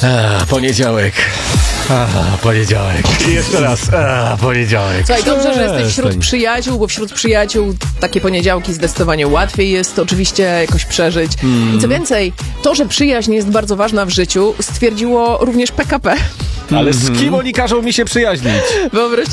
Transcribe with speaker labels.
Speaker 1: Poniedziałek. Poniedziałek. I jeszcze raz. Poniedziałek.
Speaker 2: Słuchaj, dobrze, że jesteś wśród przyjaciół, bo wśród przyjaciół takie poniedziałki zdecydowanie łatwiej jest oczywiście jakoś przeżyć. I co więcej, to, że przyjaźń jest bardzo ważna w życiu, stwierdziło również PKP.
Speaker 1: Ale z kim oni każą mi się przyjaźnić?
Speaker 2: Wyobraźcie